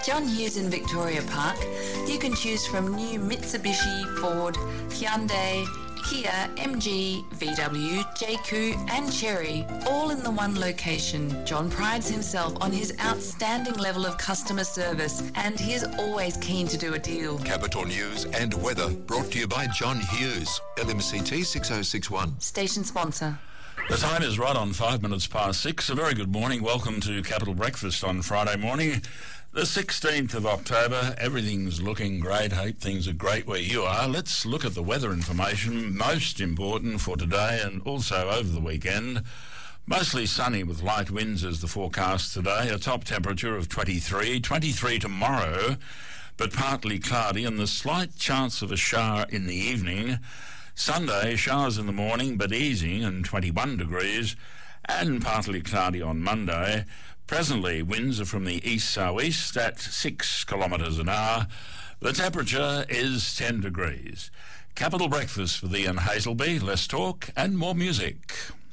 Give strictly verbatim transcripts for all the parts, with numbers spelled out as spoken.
John Hughes in Victoria Park. You can choose from new Mitsubishi, Ford, Hyundai, Kia, M G, V W, J Q and Chery, all in the one location. John prides himself on his outstanding level of customer service and he is always keen to do a deal. Capital News and weather brought to you by John Hughes, L M C T six oh six one. Station sponsor. The time is right on five minutes past six. A very good morning. Welcome to Capital Breakfast on Friday morning, the sixteenth of October. Everything's looking great. Hope things are great where you are. Let's look at the weather information, most important for today and also over the weekend. Mostly sunny with light winds as the forecast today. A top temperature of twenty-three. twenty-three tomorrow, but partly cloudy and the slight chance of a shower in the evening. Sunday, showers in the morning, but easing and twenty-one degrees, and partly cloudy on Monday. Presently, winds are from the east-southeast at six kilometres an hour. The temperature is ten degrees. Capital Breakfast with Ian Hazelby. Less talk and more music.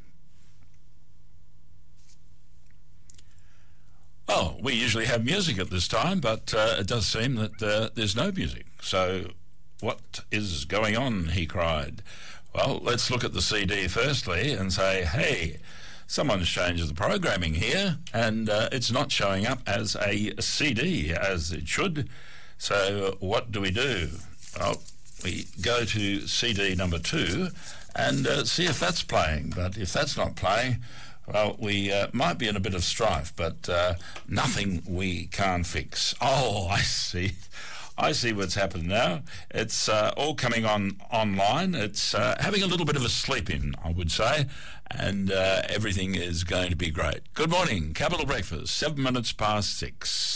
Oh, we usually have music at this time, but uh, it does seem that uh, there's no music. So what is going on, he cried. Well, let's look at the C D firstly and say, hey, someone's changed the programming here and uh, it's not showing up as a C D as it should. So what do we do? Well, we go to C D number two and uh, see if that's playing. But if that's not playing, well, we uh, might be in a bit of strife, but uh, nothing we can't fix. Oh, I see. I see what's happened now. It's uh, all coming on online. It's uh, having a little bit of a sleep-in, I would say, and uh, everything is going to be great. Good morning, Capital Breakfast, seven minutes past six.